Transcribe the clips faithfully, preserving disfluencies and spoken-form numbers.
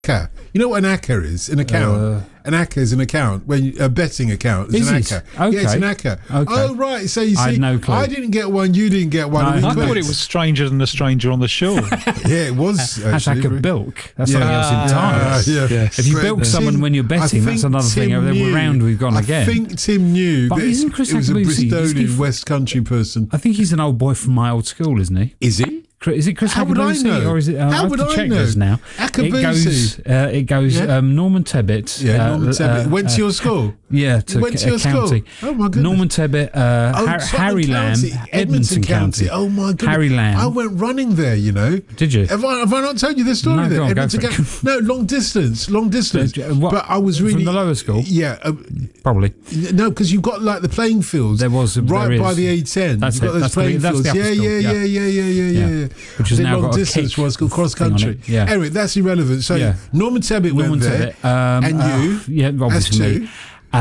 ACCA. You know what an ACCA is? An account. Uh, an ACCA is an account, when you, a betting account. Is, is an ACCA. Okay. Yeah, it's an ACCA. Okay. Oh, right. So you see, I, no clue. I didn't get one, you didn't get one. No, I thought it was Stranger Than the Stranger on the Shore. Yeah, it was. That's like a bilk. That's yeah. something else entirely. Uh, yeah. Yes. If you But bilk Tim, someone when you're betting, that's another Tim thing. Over there, round we've gone I again. I think Tim knew but that isn't Chris it was a Akabusi, Bristolian West Country person. I think he's an old boy from my old school, isn't he? Is he? Is it Chris How would I Akabusi, know? or is it? Uh, How I have would to I check know? this now. Akabusi. It goes. Uh, it goes. Yeah. Um, Norman Tebbit. Yeah, uh, Norman Tebbit. uh, Went to uh, your school? Yeah, to Went to a your county. school? Oh, my goodness. Norman Tebbit, uh, Oh, Har- Sutton Harry Lamb, County, Edmonton County. Oh, my goodness. Harry Lamb. I went running there, you know. Did you? Have I, have I not told you this story? No, there? go on, go Edmonton for it. County- No, long distance, long distance. Uh, what, but I was really... From the lower school? Yeah. Uh, Probably. No, because you've got like the playing fields. There was, right there by is. the A ten. That's you've got it. those That's the- playing that's the fields. upper Yeah, school, yeah, yeah. yeah, yeah, yeah, yeah, Yeah. yeah. Which has I think now long got a distance kick was called cross thing on country. it, yeah. Anyway, that's irrelevant. So Yeah. Norman Tebbit Norman went there, Tebbit, um, and uh, you, yeah, obviously as two. me.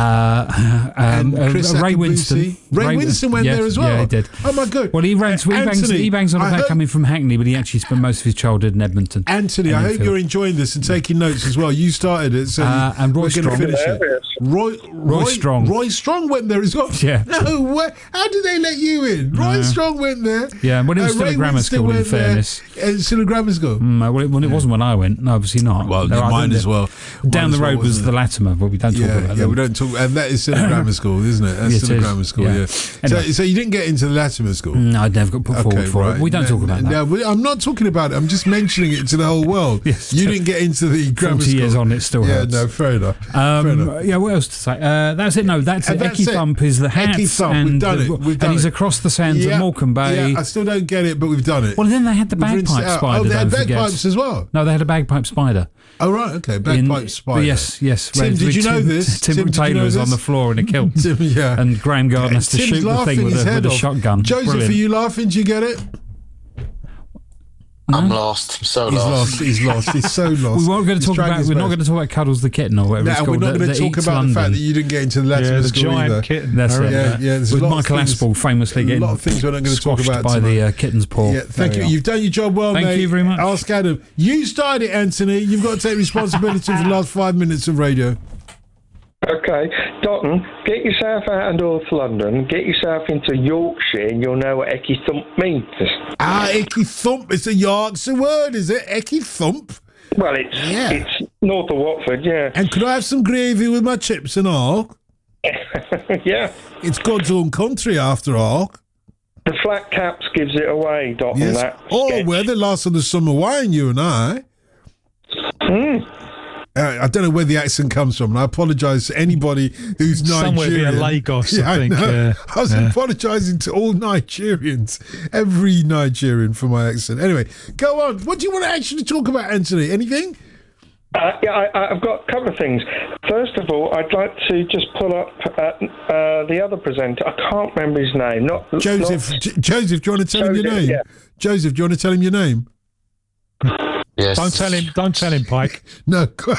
Uh, And um, Chris uh, Ray Akabusi. Winston. Ray Winston went yes, there as well. Yeah, he did. Oh my god! Well, he bangs, he bangs, Anthony, he bangs on I about hope- coming from Hackney, but he actually spent most of his childhood in Edmonton. Anthony, I hope Enfield. you're enjoying this and taking notes as well. You started it, so Uh, and Roy we're going to Strong. finish it. Roy, Roy, Strong. Roy Strong went there as well. Yeah. No, where, how did they let you in? Roy No. Strong went there. Yeah, when it was Uh, still Ray a grammar Winston school, in went there. fairness. Uh, still a grammar school. Mm, well, it, well, it wasn't when I went. No, obviously not. Well, There are- mine as well. Down Mine the as well, road was wasn't the it? Latimer, but we don't talk Yeah, about yeah, that. we don't talk, and that is still a grammar school, isn't it? That's Yes, still it a is. grammar school. Yeah. Yeah. Anyway. So, so you didn't get into the Latimer school. No, I never got put forward for right. it. We don't no, talk about that. No, we- I'm not talking about it. I'm just mentioning it to the whole world. Yes. You didn't get into the grammar Forty school. years on, it still Yeah, hurts. no, fair enough. fair Um, enough. yeah, what else to say? Uh, that's it. No, that's And it. that's Ecky it. Thump is the hat, Ecky Thump, and we've done the- it. We've done and he's it. across the sands Yeah, of Morecambe Bay. Yeah, I still don't get it, but we've done it. Well, then they had the We've rinsed it bagpipe out. spider. Oh, they had don't forget. bagpipes as well. No, they had a bagpipe spider. Oh, right, okay, bagpipe In- spider. Yes, yes. Tim, Whereas did with you know Tim, this? Tim, Tim, did you Taylor know was this? on the floor in a kilt. Tim, yeah. And Graham Gardner has to Tim's shoot the laughing thing with his a, head with a off. shotgun. Joseph, Brilliant. are you laughing? Do you get it? I'm lost. I'm so He's lost. lost. He's lost. He's so lost. We weren't going to He's talk trying about. his We're not best. going to talk about Cuddles the kitten or whatever No, it's and called. we're not going that- to that talk eats about London. the fact that you didn't get into the Latimer Yeah, the school giant either. kitten. That's I it. remember Yeah, that. yeah. There's a With lot of Michael things- Aspel famously a getting lot of things we're not going to talk squashed about by tonight. the uh, kitten's paw. Yeah, thank There you. we You've done your job well, Thank mate. you very much. Ask Adam. You started it, Anthony. You've got to take responsibility for the last five minutes of radio. Okay, Dotton, get yourself out of North London, get yourself into Yorkshire, and you'll know what Ecky Thump means. Ah, Ecky Thump. It's a Yorkshire word, is it? Ecky Thump. Well, it's Yeah. it's north of Watford, yeah. And could I have some gravy with my chips and all? Yeah. It's God's own country, after all. The Flat Caps gives it away, Dotton. Yes. That Oh, sketch. we're the last of the summer wine, you and I. Mm. Uh, I don't know where the accent comes from, and I apologise to anybody who's Nigerian. Somewhere near Lagos, Yeah, I think. know. Yeah. I was Yeah. apologising to all Nigerians, every Nigerian for my accent. Anyway, go on. What do you want to actually talk about, Anthony? Anything? Uh, yeah, I, I've got a couple of things. First of all, I'd like to just pull up uh, uh, the other presenter. I can't remember his name. Not Joseph. Not, J- Joseph, do you want to tell him your Joseph, name? yeah. Joseph, do you want to tell him your name? Yes. Don't tell him. Don't tell him, Pike. No. Go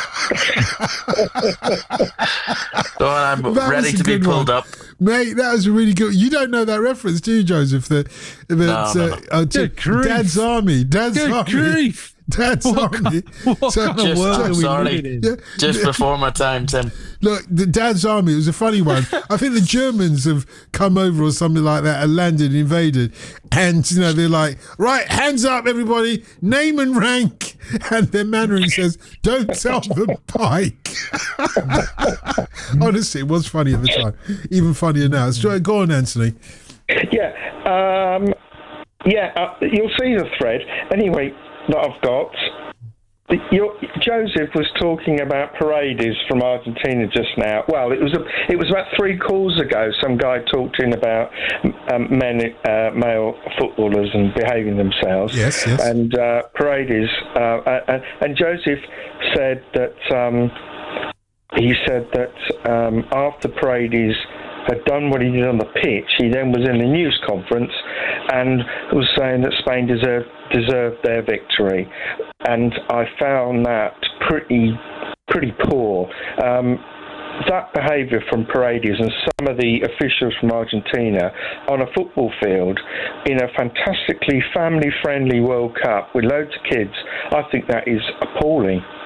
on, I'm That ready was a to be good pulled one. up. Mate, that was really good. You don't know that reference, do you, Joseph? The, the, No, no, no. uh, uh, to Good grief. Dad's Army. Dad's Good Army. grief. Dad's What Army. kind- what kind of So- world so- are we sorry. living in? Yeah. Just before my time, Tim. Look, the Dad's Army was a funny one. I think the Germans have come over or something like that and landed and invaded. And, you know, they're like, right, hands up, everybody, name and rank. And their Mandarin says, don't tell the Pike. Honestly, it was funny at the time. Even funnier now. So, go on, Anthony. yeah, um, yeah. Uh, you'll see the thread anyway that I've got. Your, Joseph was talking about Paredes from Argentina just now. Well, it was a, it was about three calls ago. Some guy talked in about um, men, uh, male footballers and behaving themselves. Yes, yes. And uh, Paredes uh, and, and Joseph said that um, he said that um, after Paredes had done what he did on the pitch, he then was in the news conference and was saying that Spain deserved deserved their victory, and I found that pretty pretty poor. Um, that behaviour from Paredes and some of the officials from Argentina on a football field in a fantastically family-friendly World Cup with loads of kids, I think that is appalling.